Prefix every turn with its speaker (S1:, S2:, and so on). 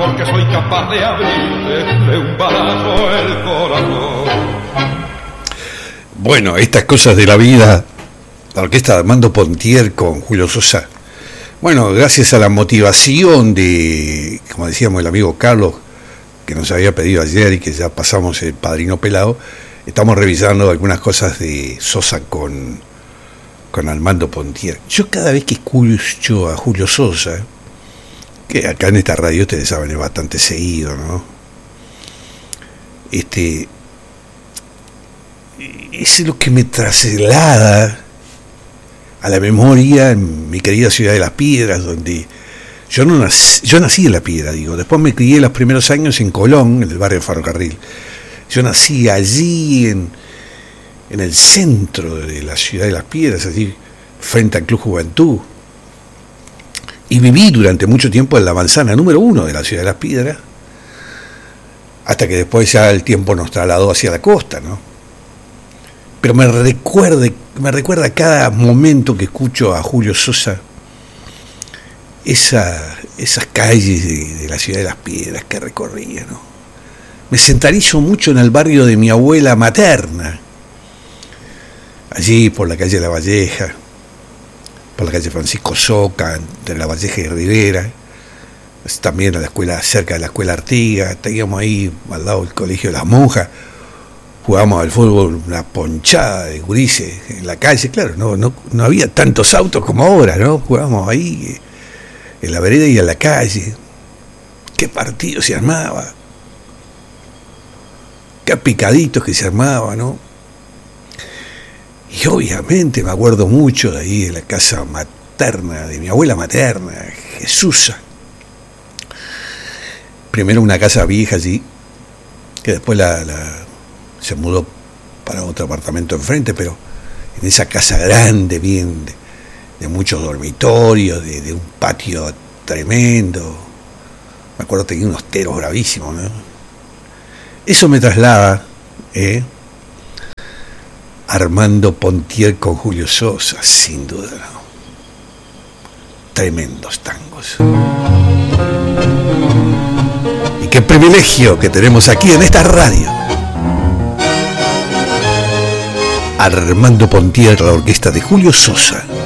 S1: porque soy capaz de abrirte de un balazo el corazón.
S2: Bueno, estas cosas de la vida, la orquesta de Armando Pontier con Julio Sosa. Bueno, gracias a la motivación de, como decíamos, el amigo Carlos, que nos había pedido ayer y que ya pasamos el Padrino Pelado, estamos revisando algunas cosas de Sosa con Armando Pontier. Yo cada vez que escucho a Julio Sosa, que acá en esta radio ustedes saben es bastante seguido, ¿no? Es lo que me traslada a la memoria en mi querida ciudad de Las Piedras, donde yo nací en La Piedra, digo, después me crié los primeros años en Colón, en el barrio Ferrocarril. Yo nací allí en el centro de la ciudad de Las Piedras, allí frente al Club Juventud, y viví durante mucho tiempo en la manzana número 1 de la ciudad de Las Piedras, hasta que después ya el tiempo nos trasladó hacia la costa, ¿no? Pero me recuerda cada momento que escucho a Julio Sosa esas calles de la ciudad de Las Piedras que recorría, ¿no? Me centralizo mucho en el barrio de mi abuela materna, allí por la calle La Valleja, por la calle Francisco Soca, entre La Valleja y Rivera, también a la escuela, cerca de la escuela Artigas, teníamos ahí al lado del colegio de las monjas. Jugábamos al fútbol, una ponchada de gurises en la calle, claro, no había tantos autos como ahora, ¿no? Jugábamos ahí en la vereda y en la calle. Qué partido se armaba, qué picaditos que se armaba, ¿no? Y obviamente me acuerdo mucho de ahí, de la casa materna, de mi abuela materna, Jesusa. Primero una casa vieja allí, que después se mudó para otro apartamento enfrente, pero en esa casa grande, bien de muchos dormitorios, de un patio tremendo. Me acuerdo tenía unos teros bravísimos, ¿no? Eso me traslada Armando Pontier con Julio Sosa, sin duda, ¿no? Tremendos tangos. Y qué privilegio que tenemos aquí en esta radio. Armando Pontier, la orquesta de Julio Sosa.